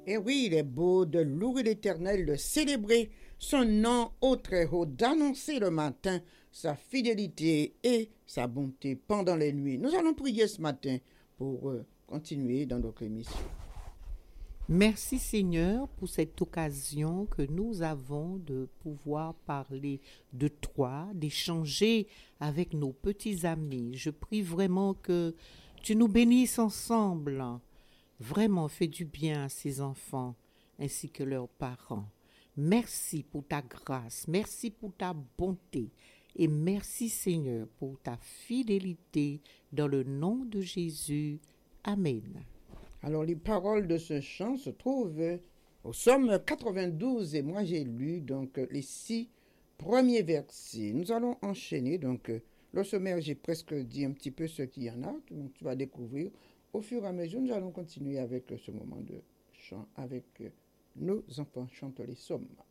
Et oui, il est beau de louer l'Éternel, de célébrer son nom au Très-Haut, d'annoncer le matin sa fidélité et sa bonté pendant les nuits. Nous allons prier ce matin pour continuer dans notre émission. Merci Seigneur pour cette occasion que nous avons de pouvoir parler de toi, d'échanger avec nos petits amis. Je prie vraiment que tu nous bénisses ensemble. Vraiment, fais du bien à ces enfants ainsi que leurs parents. Merci pour ta grâce, merci pour ta bonté et merci Seigneur pour ta fidélité dans le nom de Jésus. Amen. Alors, les paroles de ce chant se trouvent au Psaume 92 et moi j'ai lu donc les 6 premiers versets. Nous allons enchaîner donc le sommaire, j'ai presque dit un petit peu ce qu'il y en a, donc tu vas découvrir au fur et à mesure. Nous allons continuer avec ce moment de chant avec nos enfants chantent les psaumes.